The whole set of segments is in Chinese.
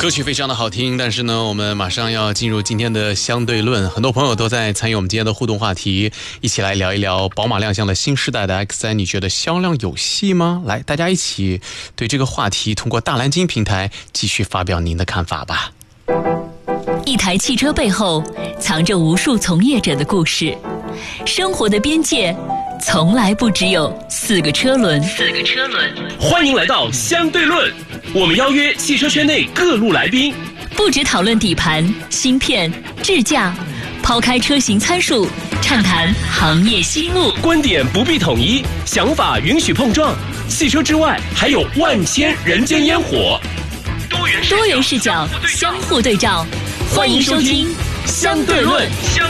歌曲非常的好听，但是呢，我们马上要进入今天的相对论。很多朋友都在参与我们今天的互动话题，一起来聊一聊宝马亮相的新世代的 X3，你觉得销量有戏吗？来，大家一起对这个话题通过大蓝鲸平台继续发表您的看法吧。 一台汽车背后藏着无数从业者的故事，生活的边界从来不只有4个车轮。 欢迎来到相对论，我们邀约汽车圈内各路来宾， 不只讨论底盘、芯片、智驾，抛开车型参数，畅谈行业新路。 观点不必统一，想法允许碰撞。汽车之外，还有万千人间烟火。 多元视角，相互对照。欢迎收听相对论。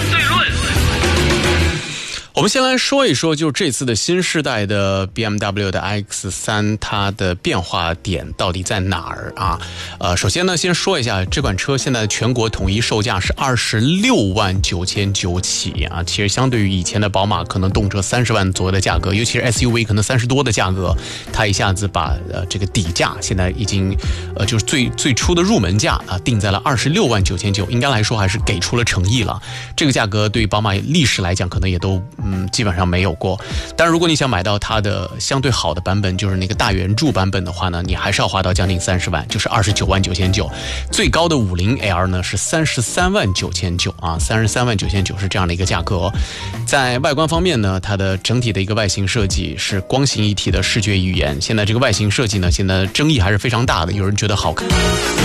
我们先来说一说，就这次的新世代的 BMW 的 X3， 它的变化点到底在哪儿啊？首先呢，先说一下这款车现在全国统一售价是26.999万起啊。其实相对于以前的宝马，可能动辄30万左右的价格，尤其是 SUV 可能30多的价格，它一下子把这个底价现在已经就是最初的入门价啊定在了26.999万，应该来说还是给出了诚意了。这个价格对于宝马历史来讲，可能也都基本上没有过。但如果你想买到它的相对好的版本，就是那个大圆柱版本的话呢，你还是要花到将近30万，就是29.999万。最高的50L 呢是33.999万啊，33.999万是这样的一个价格。在外观方面呢，它的整体的一个外形设计是光形一体的视觉语言。现在这个外形设计呢，现在争议还是非常大的，有人觉得好看。